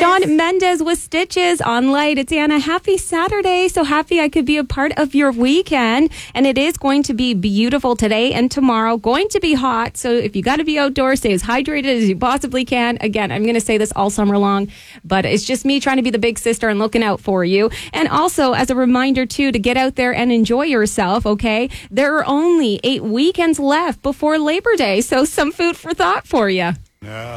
Sean Mendez with Stitches on Light. It's Anna. Happy Saturday. So happy I could be a part of your weekend. And it is going to be beautiful today and tomorrow. Going to be hot. So if you got to be outdoors, stay as hydrated as you possibly can. Again, I'm going to say this all summer long, but it's just me trying to be the big sister and looking out for you. And also as a reminder too, to get out there and enjoy yourself. Okay. There are only 8 weekends left before Labor Day. So some food for thought for you.